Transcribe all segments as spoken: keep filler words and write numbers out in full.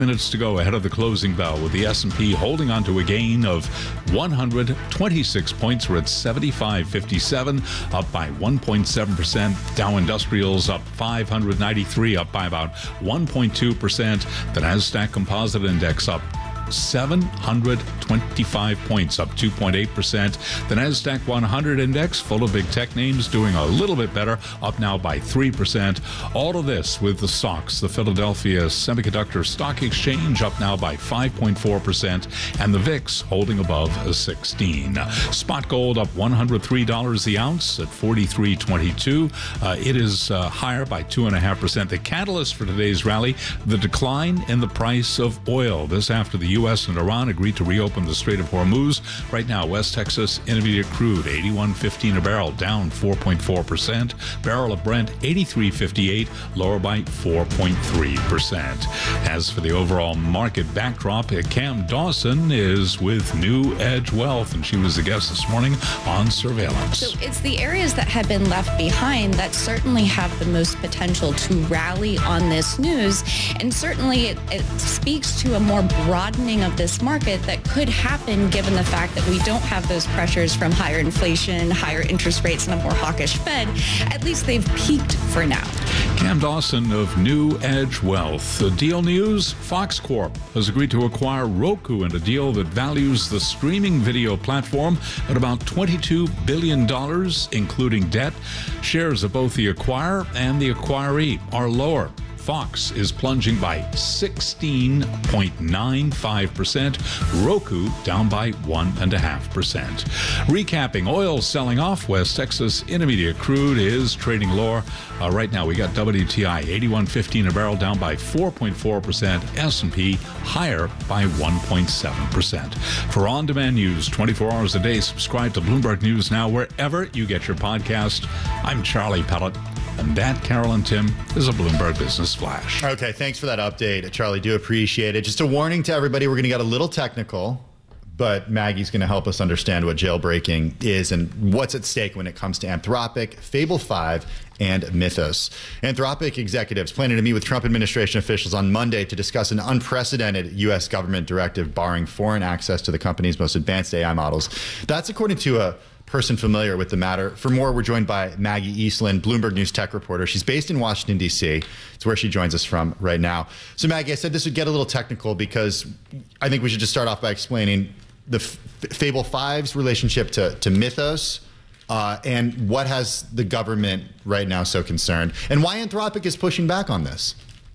Minutes to go ahead of the closing bell, with the S and P holding on to a gain of one hundred twenty-six points. We're at seventy-five fifty-seven, up by one point seven percent. Dow Industrials up five hundred ninety-three, up by about one point two percent. The Nasdaq Composite Index up seven hundred twenty-five points, up two point eight percent. The Nasdaq one hundred Index, full of big tech names, doing a little bit better, up now by three percent. All of this with the stocks. The Philadelphia Semiconductor Stock Exchange up now by five point four percent, and the V I X holding above sixteen. Spot gold up one hundred three dollars the ounce at forty-three twenty-two. Uh, it is uh, higher by two point five percent. The catalyst for today's rally, the decline in the price of oil. This after the U S and Iran agreed to reopen the Strait of Hormuz. Right now, West Texas Intermediate crude eighty-one fifteen a barrel, down four point four percent. Barrel of Brent eighty-three fifty-eight, lower by four point three percent. As for the overall market backdrop, Cam Dawson is with New Edge Wealth, and she was the guest this morning on Surveillance. So it's the areas that had been left behind that certainly have the most potential to rally on this news, and certainly it, it speaks to a more broadening of this market that could happen given the fact that we don't have those pressures from higher inflation, higher interest rates, and a more hawkish Fed. At least they've peaked for now. Cam Dawson of New Edge Wealth. The deal news, Fox Corp has agreed to acquire Roku in a deal that values the streaming video platform at about twenty-two billion dollars, including debt. Shares of both the acquirer and the acquiree are lower. Fox is plunging by sixteen point nine five percent. Roku down by one point five percent. Recapping, oil selling off. West Texas Intermediate crude is trading lower. Uh, right now, we got W T I eighty-one fifteen a barrel, down by four point four percent. S and P higher by one point seven percent. For on-demand news twenty-four hours a day, subscribe to Bloomberg News Now wherever you get your podcast. I'm Charlie Pellet. And that, Carol and Tim, is a Bloomberg Business Flash. Okay, thanks for that update, Charlie. Do appreciate it. Just a warning to everybody, we're going to get a little technical, but Maggie's going to help us understand what jailbreaking is and what's at stake when it comes to Anthropic, Fable five, and Mythos. Anthropic executives planning to meet with Trump administration officials on Monday to discuss an unprecedented U S government directive barring foreign access to the company's most advanced A I models. That's according to a person familiar with the matter. For more, we're joined by Maggie Eastland, Bloomberg News tech reporter. She's based in Washington, D C. It's where she joins us from right now. So, Maggie, I said this would get a little technical because I think we should just start off by explaining the F Fable five's relationship to, to Mythos uh, and what has the government right now so concerned, and why Anthropic is pushing back on this.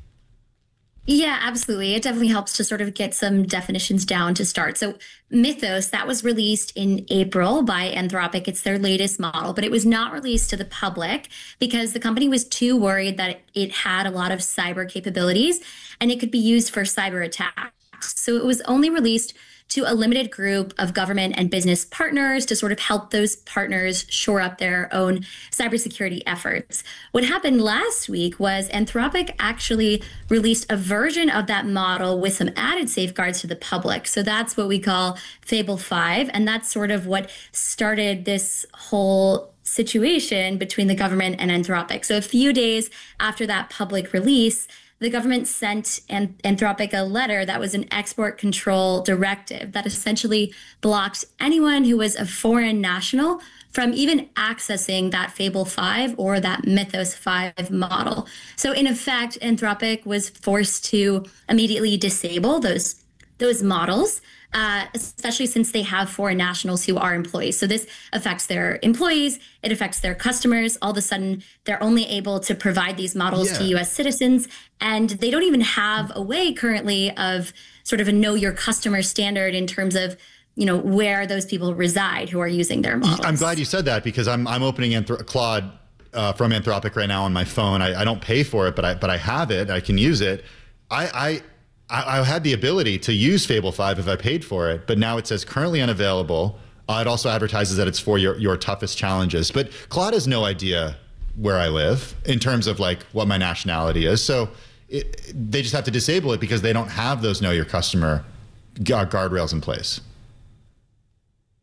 Yeah, absolutely. It definitely helps to sort of get some definitions down to start. So Mythos, that was released in April by Anthropic. It's their latest model, but it was not released to the public because the company was too worried that it had a lot of cyber capabilities and it could be used for cyber attacks. So it was only released to a limited group of government and business partners to sort of help those partners shore up their own cybersecurity efforts. What happened last week was Anthropic actually released a version of that model with some added safeguards to the public. So that's what we call Fable five, and that's sort of what started this whole situation between the government and Anthropic. So a few days after that public release, the government sent Anthropic a letter that was an export control directive that essentially blocked anyone who was a foreign national from even accessing that Fable five or that Mythos five model. So in effect, Anthropic was forced to immediately disable those, those models, Uh, especially since they have foreign nationals who are employees. So this affects their employees, it affects their customers. All of a sudden, they're only able to provide these models yeah. to U S citizens, and they don't even have a way currently of sort of a know your customer standard in terms of, you know, where those people reside who are using their models. I'm glad you said that because I'm, I'm opening Anthro Claude uh, from Anthropic right now on my phone. I, I don't pay for it, but I, but I have it. I can use it. I, I I, I had the ability to use Fable five if I paid for it, but now it says currently unavailable. Uh, it also advertises that it's for your, your toughest challenges. But Claude has no idea where I live in terms of like what my nationality is. So it, they just have to disable it because they don't have those know your customer guardrails in place.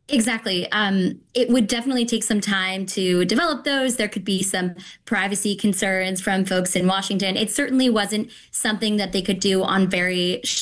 Exactly. Um, it would definitely take some time to develop those. There could be some privacy concerns from folks in Washington. It certainly wasn't something that they could do on very